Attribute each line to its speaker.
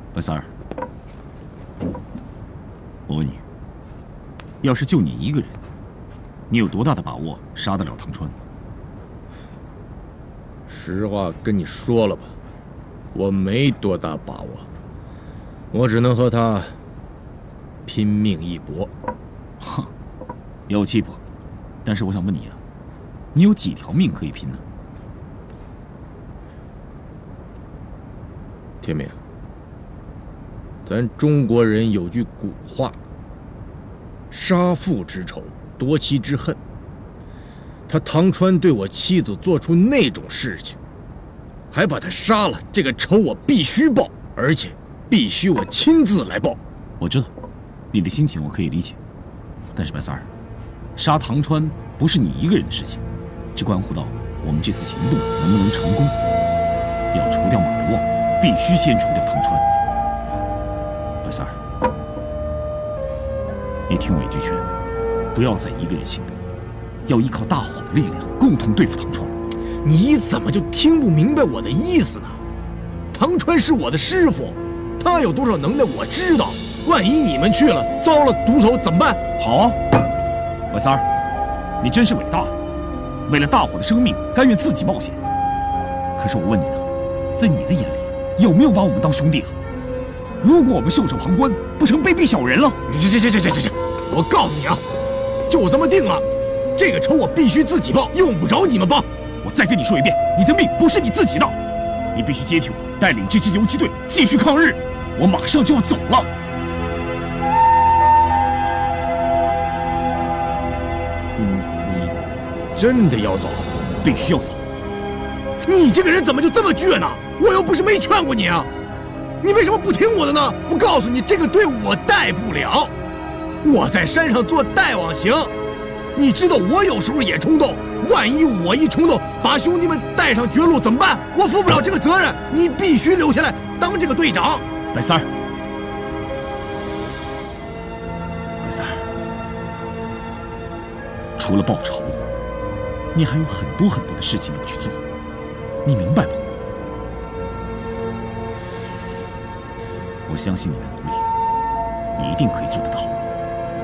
Speaker 1: 白三儿，我问你，要是就你一个人，你有多大的把握杀得了唐川？
Speaker 2: 实话跟你说了吧，我没多大把握，我只能和他拼命一搏。
Speaker 1: 哼，有气魄。但是我想问你啊，你有几条命可以拼呢？
Speaker 2: 天明，咱中国人有句古话：杀父之仇，夺妻之恨。他唐川对我妻子做出那种事情，还把他杀了，这个仇我必须报，而且必须我亲自来报。
Speaker 1: 我知道，你的心情我可以理解，但是白三儿，杀唐川不是你一个人的事情，这关乎到我们这次行动能不能成功。要除掉马德旺，必须先除掉唐川。白三儿，你听我一句劝，不要再一个人行动，要依靠大伙的力量，共同对付唐川。
Speaker 2: 你怎么就听不明白我的意思呢？唐川是我的师傅，他有多少能耐我知道。万一你们去了，遭了毒手怎么办？
Speaker 1: 好啊，白三儿，你真是伟大，为了大伙的生命，甘愿自己冒险。可是我问你呢，在你的眼里，有没有把我们当兄弟啊？如果我们袖手旁观，不成卑鄙小人了？
Speaker 2: 行，我告诉你啊，就这么定了，这个仇我必须自己报，用不着你们帮。
Speaker 1: 我再跟你说一遍，你的命不是你自己的，你必须接替我，带领这支游击队继续抗日。我马上就要走了。
Speaker 2: 你真的要走？
Speaker 1: 必须要走。
Speaker 2: 你这个人怎么就这么倔呢？我又不是没劝过你啊，你为什么不听我的呢？我告诉你，这个队我带不了，我在山上做带往行。你知道我有时候也冲动，万一我一冲动把兄弟们带上绝路怎么办？我负不了这个责任，你必须留下来当这个队长。
Speaker 1: 白三儿，白三儿，除了报仇，你还有很多很多的事情要去做，你明白吗？我相信你的能力，你一定可以做得到。